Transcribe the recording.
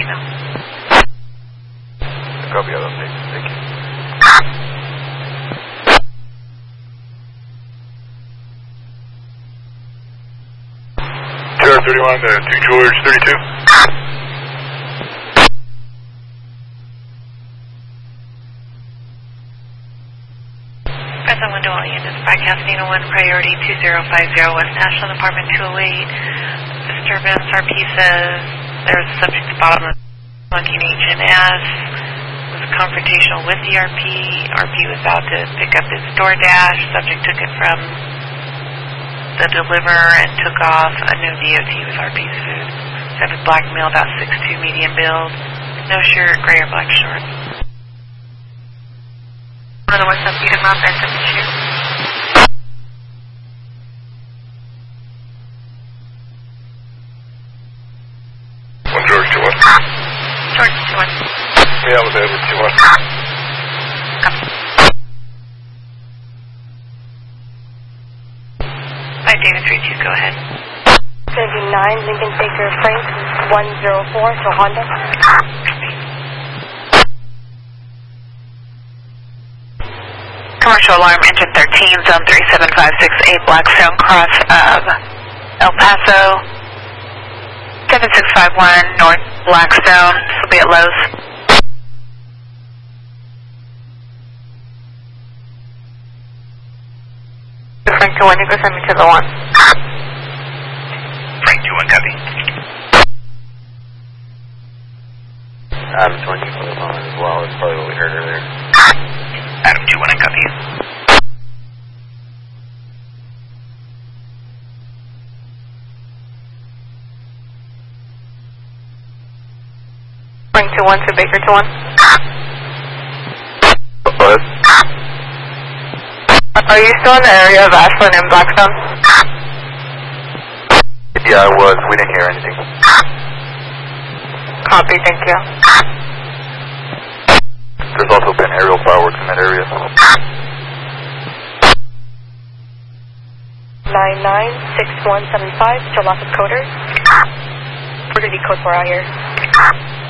now. Copy, I'll update. Thank you. Sierra 31 to 2 George 32. Present window all units broadcasting on 1 priority 2050 West National Department 208. Disturbance, RP says there's a subject to bottom of monkey HNS. Was confrontational with the RP. RP was about to pick up his DoorDash. Subject took it from the deliverer and took off. Unknown DOT was RP's food. Subject black male, about 6'2", medium build. No shirt, gray or black shorts. Otherwise, I'll beat him up and send him to you. George 2-1. George 2-1. Yeah, I was over 2-1. Copy. 5 David 32, go ahead. 79 Lincoln Baker Frank 104 to Honda. Copy. Commercial alarm engine 13, zone 37568, Blackstone cross of El Paso. 7651 North Blackstone. This will be at Lowe's. Frank 2-1, you go send me to the 1. Frank 2-1, copy. Adam 20 for the phone as well. That's probably what we heard earlier. Adam 2-1, I copy. Frank 2-1 to Baker 2-1. What? Are you still in the area of Ashland and Blackstone? Yeah, I was. We didn't hear anything. Copy, thank you. There's also been aerial fireworks in that area. 996175 to Las Coders. We're going to be code 4 out here.